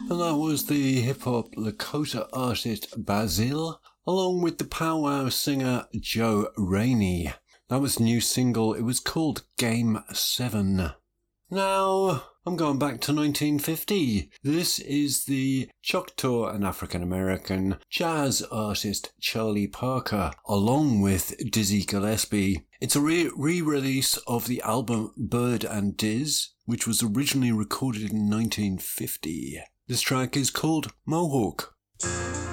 And that was the hip-hop Lakota artist Basil, along with the powwow singer Joe Rainey. That was a new single. It was called Game 7. Now, I'm going back to 1950. This is the Choctaw and African-American jazz artist Charlie Parker, along with Dizzy Gillespie. It's a re-release of the album Bird and Diz, which was originally recorded in 1950. This track is called Mohawk.